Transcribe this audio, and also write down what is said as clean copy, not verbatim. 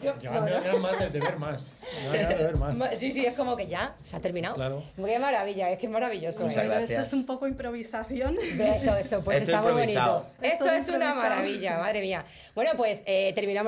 Yo me dan más de ver más. De ver más. Sí, es como que ya, se ha terminado. Claro. Qué maravilla, es que es maravilloso. Muchas gracias. Esto es un poco improvisación. Eso, pues Esto está muy improvisado. bonito. Esto es una maravilla, madre mía. Bueno, pues terminamos.